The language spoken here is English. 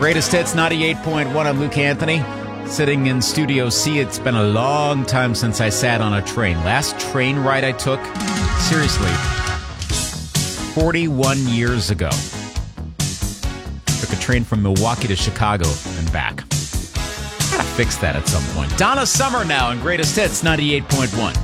Greatest Hits 98.1. I'm Luke Anthony, sitting in Studio C. It's been a long time since I sat on a train. Last train ride I took, seriously, 41 years ago. Took a train from Milwaukee to Chicago and back. Gotta fix that at some point. Donna Summer now in Greatest Hits 98.1.